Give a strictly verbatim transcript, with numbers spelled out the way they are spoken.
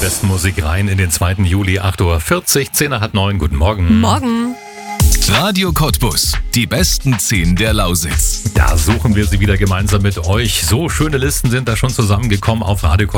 besten Musik rein in den zweiten Juli, acht Uhr vierzig, zehn nach halb neun. Guten Morgen. Morgen. Radio Cottbus, die besten zehn der Lausitz. Da suchen wir sie wieder gemeinsam mit euch. So schöne Listen sind da schon zusammengekommen auf Radio